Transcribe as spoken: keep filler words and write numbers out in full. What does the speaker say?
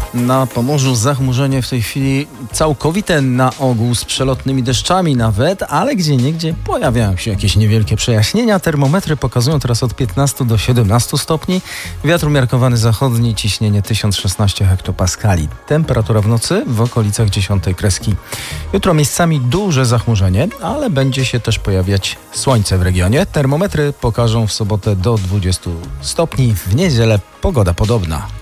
Na Pomorzu zachmurzenie w tej chwili całkowite na ogół z przelotnymi deszczami nawet, ale gdzieniegdzie pojawiają się jakieś niewielkie przejaśnienia. Termometry pokazują teraz od piętnastu do siedemnastu stopni. Wiatr umiarkowany zachodni, ciśnienie tysiąc szesnaście hektopaskali. Temperatura w nocy w okolicach dziesiątej kreski. Jutro miejscami duże zachmurzenie, ale będzie się też pojawiać słońce w regionie. Termometry pokażą w sobotę do dwudziestu stopni, w niedzielę pogoda podobna.